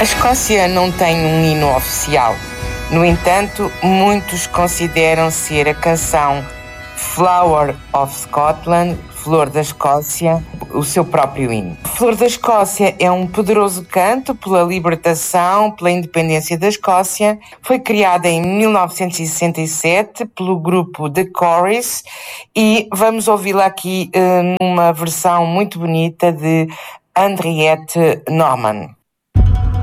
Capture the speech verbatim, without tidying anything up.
Escócia não tem um hino oficial. No entanto, muitos consideram ser a canção Flower of Scotland, Flor da Escócia, o seu próprio hino. Flor da Escócia é um poderoso canto pela libertação, pela independência da Escócia. Foi criada em mil novecentos e sessenta e sete pelo grupo The Corrs e vamos ouvi-la aqui uh, numa versão muito bonita de Henriette Norman.